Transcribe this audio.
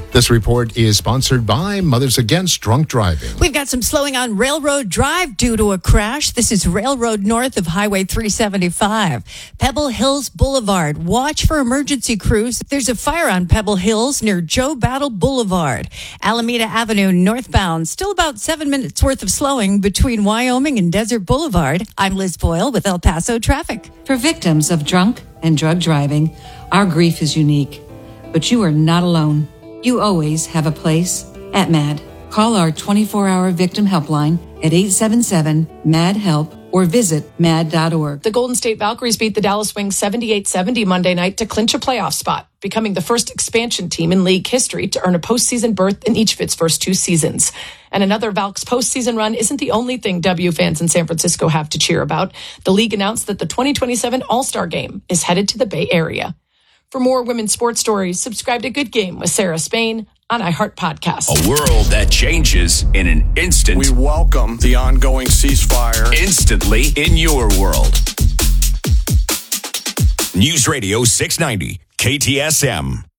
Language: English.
This report is sponsored by Mothers Against Drunk Driving. We've got some slowing on Railroad Drive due to a crash. This is Railroad north of Highway 375. Pebble Hills Boulevard. Watch for emergency crews. There's a fire on Pebble Hills near Joe Battle Boulevard. Alameda Avenue northbound. Still about 7 minutes worth of slowing between Wyoming and Desert Boulevard. I'm Liz Boyle with El Paso Traffic. For victims of drunk and drug driving, our grief is unique. But you are not alone. You always have a place at MAD. Call our 24-hour victim helpline at 877-MAD-HELP or visit mad.org. The Golden State Valkyries beat the Dallas Wings 78-70 Monday night to clinch a playoff spot, becoming the first expansion team in league history to earn a postseason berth in each of its first 2 seasons. And another Valks postseason run isn't the only thing W fans in San Francisco have to cheer about. The league announced that the 2027 All-Star Game is headed to the Bay Area. For more women's sports stories, subscribe to Good Game with Sarah Spain on iHeart Podcast. A world that changes in an instant. We welcome the ongoing ceasefire. Instantly in your world. News Radio 690, KTSM.